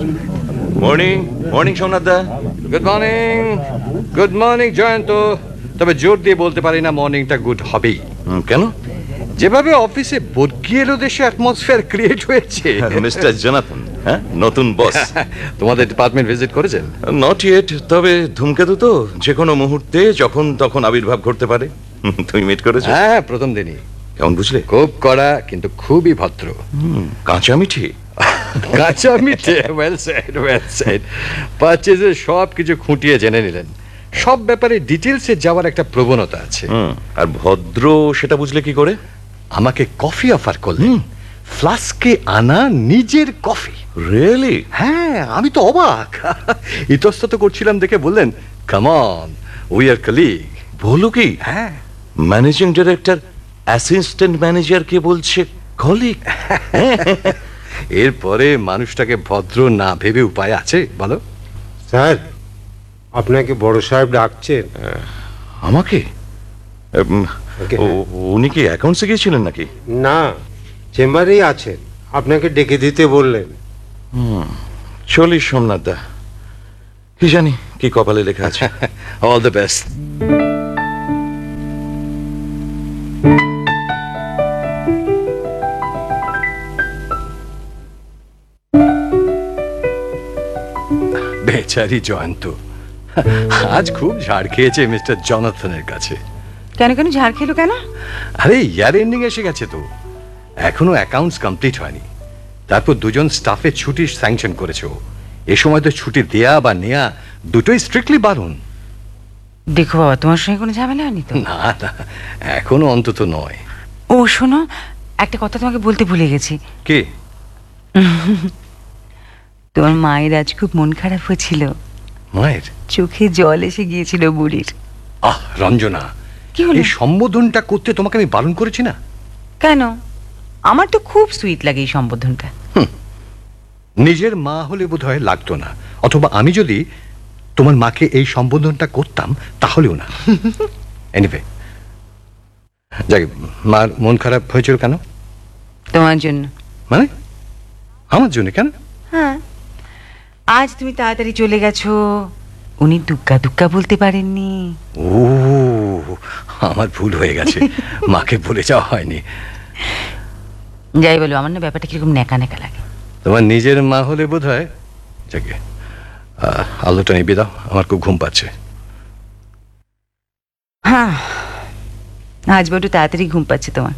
Morning morning Somnath দা। Good morning Jayanta. তবে জোর দিয়ে বলতে পারি না মর্নিংটা গুড হবেই। কেন? যেভাবে অফিসে বর্গি এলো দেশে অ্যাটমসফিয়ার ক্রিয়েট হয়েছে। মিস্টার জোনাথন, হ্যাঁ, নতুন বস। তোমাদের ডিপার্টমেন্ট ভিজিট করেছেন? নট ইয়েট, তবে ধূমকেতু তো যে কোনো মুহূর্তে যখন তখন আবির্ভাব ঘটতে পারে। তুমি মিট করেছো? হ্যাঁ, প্রথম দিনই। কেমন বুঝলে? খুব কড়া কিন্তু খুবই ভদ্র। কাঁচা মিঠি। কাঁচা মিঠে, ওয়েল সেড। পারচেজের সব কিছু খুঁটিয়ে জেনে নিলেন। সব ব্যাপারে ডিটেলসে যাওয়ার একটা প্রবণতা আছে। আর ভদ্র সেটা বুঝলে কি করে? আমাকে কফি অফার করলেন, ফ্লাস্কে আনা নিজের কফি। রিয়েলি? হ্যাঁ, আমি তো অবাক। ইতস্তত করছিলাম দেখে বললেন, come on, we are colleague. বলো কি? হ্যাঁ। ম্যানেজিং ডিরেক্টর অ্যাসিস্ট্যান্ট ম্যানেজারকে বলছে কলিগ? এরপরে মানুষটাকে ভদ্র না ভেবে উপায় আছে বলো? স্যার, আপনাকে বড় সাহেব ডাকছেন। আমাকে? উনি কি অ্যাকাউন্টসে গিয়েছিলেন নাকি? না, চেম্বারেই আছেন, আপনাকে ডেকে দিতে বললেন। চলি সোমনাথ দা, কি জানি কি কপালে লেখা আছে। All the best. বেচারি জয়ন্ত আজ খুব ঝাড় খেয়েছে মিস্টার জনাথনের কাছে। কেন কেন ঝাড় খেলো কেন? আরে ইয়ার এন্ডিং এসে গেছে তো, এখনো অ্যাকাউন্টস কমপ্লিট হয়নি। তারপর দুজন স্টাফের ছুটি স্যাংশন করেছে। এ সময় তো ছুটি দেয়া বা নেয়া দুটোই স্ট্রিক্টলি বারণ। দেখো বাবা, তোমার সঙ্গে কোনো ঝামেলা হয়নি তো? না না, এখনো অন্তত নয়। ও শোনো, একটা কথা তোমাকে বলতে ভুলে গেছি। কে? তোমার মায়ের আজ খুব মন খারাপ হয়েছিল। মায়ের চোখে জল এসে গিয়েছিল বুড়ির। রঞ্জনা, কি হলো? এই সম্বোধনটা করতে তোমাকে আমি বারণ করেছি না? কেন? আমার তো খুব সুইট লাগে এই সম্বোধনটা। নিজের মা হলে বোধহয় লাগতো না, অথবা আমি যদি তোমার মাকে এই সম্বোধনটা করতাম তাহলেও না। এনিওয়ে, যাই, মার মন খারাপ হয়েছিল কেন? তোমার জন্য। মানে আমার জন্য? কেন? হ্যাঁ, আজ তুমি তাড়াতাড়ি চলে গেছো, উনি দুক্কা দুক্কা বলতে পারেননি। ও, আমার ভুল হয়ে গেছে, মাকে বলে যাওয়া হয়নি। যাই বলো, আমার না ব্যাপারটা কিরকম ন্যাকা ন্যাকা লাগে। তোমার নিজের মা হলে বোধ হয়। যাকে, আলোটা নিবি দাও, আমার খুব ঘুম পাচ্ছে। হ্যাঁ, আজ বড় তাড়াতাড়ি ঘুম পাচ্ছে তোমার।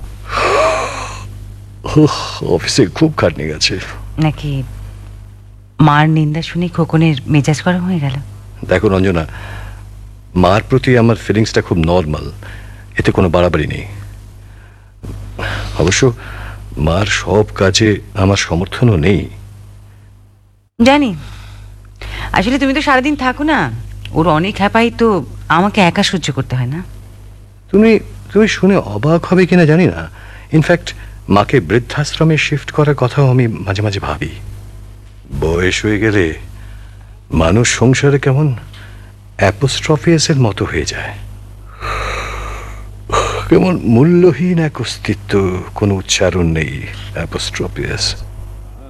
অফিসে খুব খাটনি গেছে। নাকি মার নিন্দা শুনে খোকনের মেজাজ গরম হয়ে গেল? দেখো রঞ্জনা, মার প্রতি আমার ফিলিংসটা খুব নর্মাল, এতে কোনো বাড়াবাড়ি নেই। অবশ্য মার সব কাজে আমার সমর্থনও নেই। জানি, আসলে তুমি তো সারাদিন থাকো না, ওর অনেক হ্যাপাই তো আমাকে একা সহ্য করতে হয় না। তুমি তুমি শুনে অবাক হবে কিনা জানি না, ইনফ্যাক্ট মাকে বৃদ্ধাশ্রমে শিফট করার কথাও আমি মাঝে মাঝে ভাবি। বয়স হয়ে গেলে মানুষ সংসারে কেমন অ্যাপোস্ট্রফিয়াসের মতো হয়ে যায়, কেমন মূল্যহীন এক অস্তিত্ব, কোনো উচ্চারণ নেই। অ্যাপোস্ট্রফিয়াস।